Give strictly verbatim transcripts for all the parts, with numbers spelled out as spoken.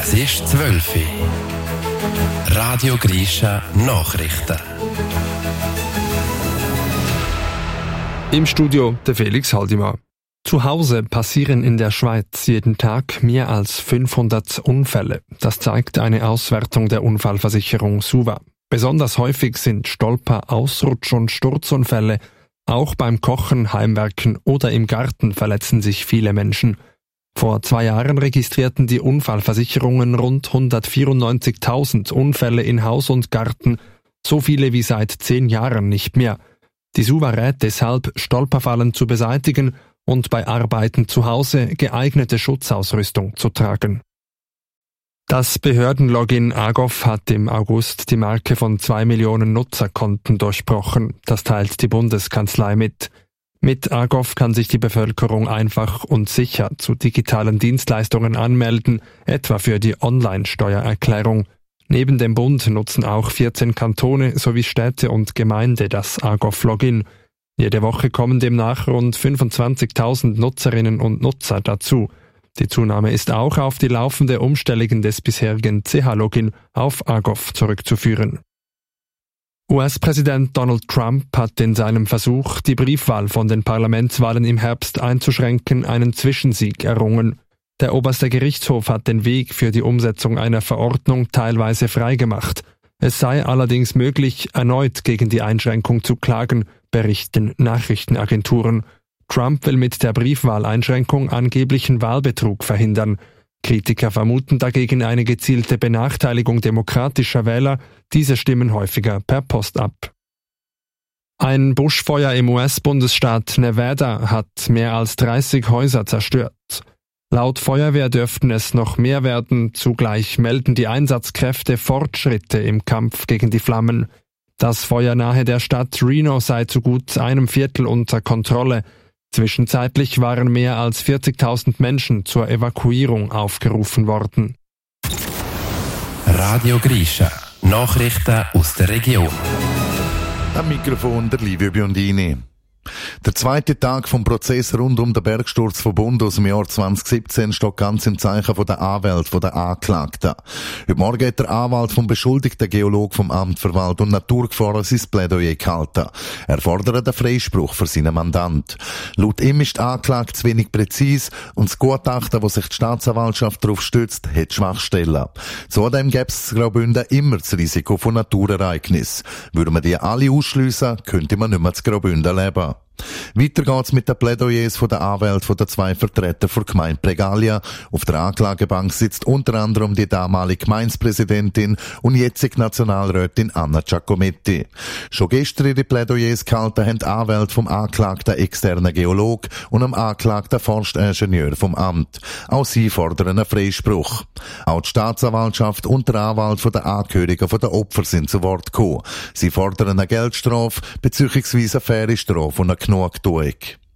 Es ist zwölf Uhr. Radio Grisha Nachrichten. Im Studio der Felix Haldimann. Zu Hause passieren in der Schweiz jeden Tag mehr als fünfhundert Unfälle. Das zeigt eine Auswertung der Unfallversicherung SUVA. Besonders häufig sind Stolper-, Ausrutsch- und Sturzunfälle. Auch beim Kochen, Heimwerken oder im Garten verletzen sich viele Menschen. Vor zwei Jahren registrierten die Unfallversicherungen rund hundertvierundneunzigtausend Unfälle in Haus und Garten, so viele wie seit zehn Jahren nicht mehr. Die SUVA rät deshalb, Stolperfallen zu beseitigen und bei Arbeiten zu Hause geeignete Schutzausrüstung zu tragen. Das Behördenlogin AGOV hat im August die Marke von zwei Millionen Nutzerkonten durchbrochen. Das teilt die Bundeskanzlei mit. Mit AGOV kann sich die Bevölkerung einfach und sicher zu digitalen Dienstleistungen anmelden, etwa für die Online-Steuererklärung. Neben dem Bund nutzen auch vierzehn Kantone sowie Städte und Gemeinde das AGOV-Login. Jede Woche kommen demnach rund fünfundzwanzigtausend Nutzerinnen und Nutzer dazu. Die Zunahme ist auch auf die laufende Umstellung des bisherigen C H-Login auf AGOV zurückzuführen. U S-Präsident Donald Trump hat in seinem Versuch, die Briefwahl von den Parlamentswahlen im Herbst einzuschränken, einen Zwischensieg errungen. Der oberste Gerichtshof hat den Weg für die Umsetzung einer Verordnung teilweise freigemacht. Es sei allerdings möglich, erneut gegen die Einschränkung zu klagen, berichten Nachrichtenagenturen. Trump will mit der Briefwahleinschränkung angeblichen Wahlbetrug verhindern. Kritiker vermuten dagegen eine gezielte Benachteiligung demokratischer Wähler, diese stimmen häufiger per Post ab. Ein Buschfeuer im U S-Bundesstaat Nevada hat mehr als dreißig Häuser zerstört. Laut Feuerwehr dürften es noch mehr werden, zugleich melden die Einsatzkräfte Fortschritte im Kampf gegen die Flammen. Das Feuer nahe der Stadt Reno sei zu gut einem Viertel unter Kontrolle. Zwischenzeitlich waren mehr als vierzigtausend Menschen zur Evakuierung aufgerufen worden. Radio Grisha. Nachrichten aus der Region. Am Mikrofon der Livio Biondini. Der zweite Tag vom Prozess rund um den Bergsturz von Bund aus dem Jahr zwanzig siebzehn steht ganz im Zeichen von der Anwälte, von der Anklagten. Heute Morgen hat der Anwalt vom beschuldigten Geolog vom Amt für Wald- und Naturgefahren sein Plädoyer gehalten. Er fordert einen Freispruch für seinen Mandant. Laut ihm ist die Anklage zu wenig präzise und das Gutachten, wo sich die Staatsanwaltschaft darauf stützt, hat Schwachstellen. Zudem gäbe es in Graubünden immer das Risiko von Naturereignissen. Würde man die alle ausschliessen, könnte man nicht mehr in Graubünden leben. Weiter geht's mit den Plädoyers von der Anwälte von den zwei Vertretern der Gemeinde Pregalia. Auf der Anklagebank sitzt unter anderem die damalige Gemeindepräsidentin und jetzige Nationalrätin Anna Giacometti. Schon gestern ihre Plädoyers gehalten haben die Anwälte vom anklagten externen Geolog und dem anklagten Forstingenieur vom Amt. Auch sie fordern einen Freispruch. Auch die Staatsanwaltschaft und der Anwalt von den Angehörigen von den Opfern sind zu Wort gekommen. Sie fordern eine Geldstrafe bzw. eine faire Strafe und eine Genugtuung.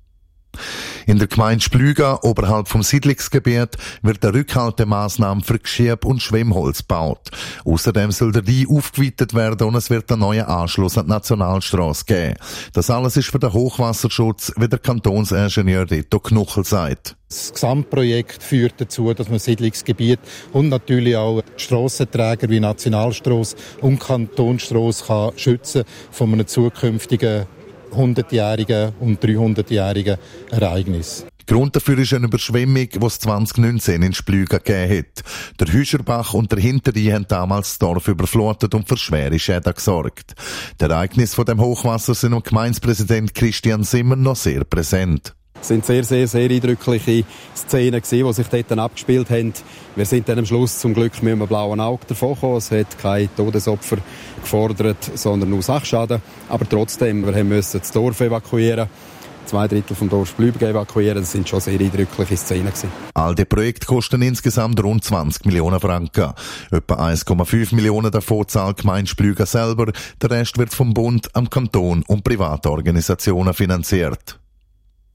In der Gemeinde Splüga, oberhalb vom Siedlungsgebiet, wird eine Rückhaltemaßnahme für Geschieb und Schwemmholz gebaut. Außerdem soll der Rhein aufgeweitet werden und es wird einen neuen Anschluss an die Nationalstrasse geben. Das alles ist für den Hochwasserschutz, wie der Kantonsingenieur Reto Knuchel sagt. Das Gesamtprojekt führt dazu, dass man Siedlungsgebiet und natürlich auch Strassenträger wie Nationalstrasse und Kantonsstrasse kann schützen von einem zukünftigen hundertjährigen und dreihundertjährigen Ereignis. Grund dafür ist eine Überschwemmung, die es zwanzig neunzehn in Splüga gegeben hat. Der Hüscherbach und der Hinterrhein haben damals das Dorf überflutet und für schwere Schäden gesorgt. Die Ereignisse von dem Hochwasser sind dem Gemeindepräsident Christian Simmer noch sehr präsent. Es sind sehr, sehr, sehr eindrückliche Szenen gewesen, die sich dort dann abgespielt haben. Wir sind dann am Schluss zum Glück mit einem blauen Auge davon gekommen. Es hat kein Todesopfer gefordert, sondern nur Sachschaden. Aber trotzdem, wir mussten das Dorf evakuieren. Zwei Drittel vom Dorf Splüga evakuieren. Das sind schon sehr eindrückliche Szenen gewesen. All die Projekte kosten insgesamt rund zwanzig Millionen Franken. Etwa eins Komma fünf Millionen davon zahlt die Gemeinde Splüga selber. Der Rest wird vom Bund, am Kanton und privaten Organisationen finanziert.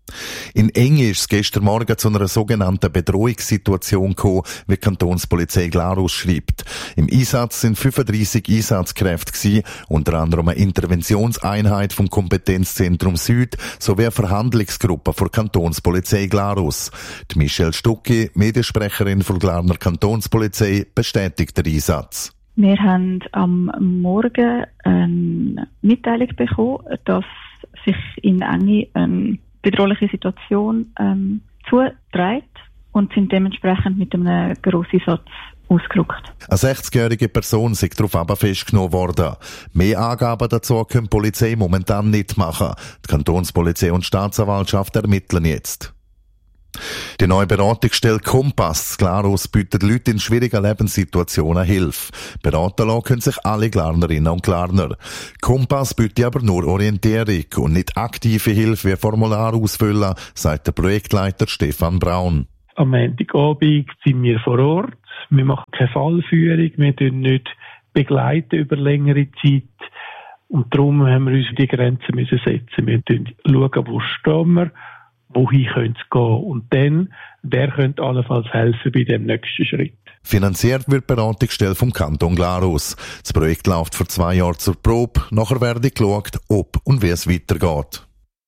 In Enge ist es gestern Morgen zu einer sogenannten Bedrohungssituation gekommen, wie die Kantonspolizei Glarus schreibt. Im Einsatz sind fünfunddreissig Einsatzkräfte gewesen, unter anderem eine Interventionseinheit vom Kompetenzzentrum Süd sowie eine Verhandlungsgruppe der Kantonspolizei Glarus. Die Michelle Stucki, Mediensprecherin der Glarner Kantonspolizei, bestätigt den Einsatz. Wir haben am Morgen eine Mitteilung bekommen, dass sich in Enge eine bedrohliche Situation ähm, zuträgt und sind dementsprechend mit einem Grosseinsatz ausgerückt. Eine sechzigjährige Person ist darauf aber festgenommen worden. Mehr Angaben dazu können die Polizei momentan nicht machen. Die Kantonspolizei und die Staatsanwaltschaft ermitteln jetzt. Die neue Beratungsstelle Kompass Glarus bietet Leuten in schwierigen Lebenssituationen Hilfe. Beraten lassen können sich alle Glarnerinnen und Glarner. Kompass bietet aber nur Orientierung und nicht aktive Hilfe wie Formular ausfüllen, sagt der Projektleiter Stefan Braun. Am Montagabend sind wir vor Ort. Wir machen keine Fallführung, wir begleiten nicht begleiten über längere Zeit. Und darum haben wir uns die Grenzen müssen setzen. Wir müssen schauen, wo stehen wir, wohin könnte es gehen. Und dann, wer könnte allenfalls helfen bei dem nächsten Schritt. Finanziert wird die Beratungsstelle vom Kanton Glarus. Das Projekt läuft vor zwei Jahren zur Probe. Nachher werde geschaut, ob und wie es weitergeht.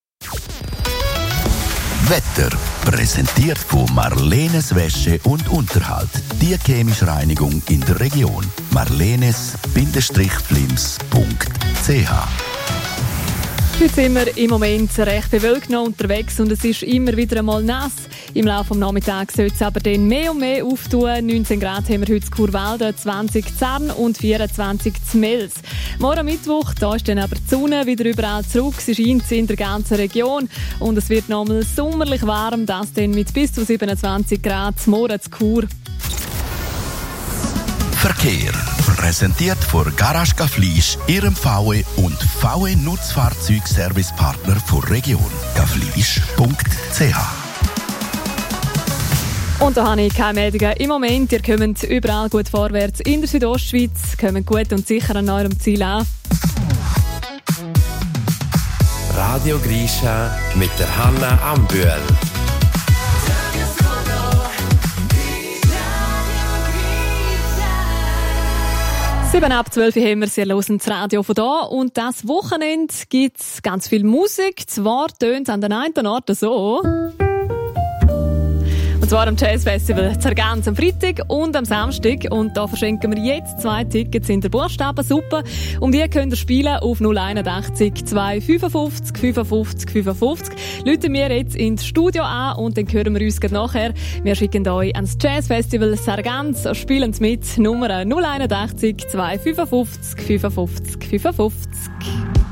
Wetter präsentiert von Marlenes Wäsche und Unterhalt. Die chemische Reinigung in der Region. marlenes Bindestrich-flims punkt c h Heute sind wir im Moment recht bewölkt noch unterwegs und es ist immer wieder einmal nass. Im Laufe des Nachmittags soll es aber dann mehr und mehr auftun. neunzehn Grad haben wir heute in Churwalden, zwanzig in Zern und vierundzwanzig in Mels. Morgen Mittwoch, da ist dann aber die Sonne wieder überall zurück. Sie scheint in der ganzen Region und es wird nochmal sommerlich warm, das dann mit bis zu siebenundzwanzig Grad morgen zu Chur. Verkehr. Präsentiert von Garage Gaflisch, Ihrem V W und V W Nutzfahrzeugservicepartner der Region. gaflisch punkt c h Und da habe ich keine Meldungen im Moment. Ihr kommt überall gut vorwärts in der Südostschweiz, kommt gut und sicher an eurem Ziel an. Radio Grisha mit der Hanna Ambühl. Sieben ab zwölf haben wir, Sie hören das Radio von da und das Wochenende gibt es ganz viel Musik. Zwar tönt es an den einen Orten so. Und zwar am Jazzfestival Zerganz am Freitag und am Samstag. Und da verschenken wir jetzt zwei Tickets in der Buchstabensuppe. Um die könnt ihr spielen auf null einundachtzig zwei fünfundfünfzig fünfundfünfzig fünfundfünfzig. Läuten wir jetzt ins Studio an und dann hören wir uns nachher. Wir schicken euch ans Jazzfestival Sargans. Spielen Sie mit Nummer null einundachtzig zwei fünfundfünfzig fünfundfünfzig fünfundfünfzig.